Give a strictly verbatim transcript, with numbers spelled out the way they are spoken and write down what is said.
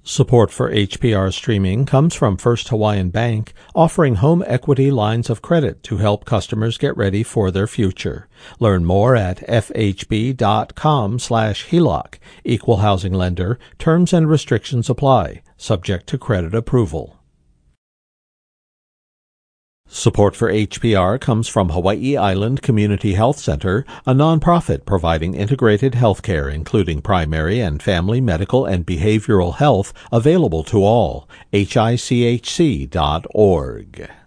Support for H P R streaming comes from First Hawaiian Bank, offering home equity lines of credit to help customers get ready for their future. Learn more at fhb.com slash HELOC. Equal housing lender. Terms and restrictions apply. Subject to credit approval. Support for H P R comes from Hawaii Island Community Health Center, a nonprofit providing integrated health care including primary and family medical and behavioral health available to all. H I C H C dot org.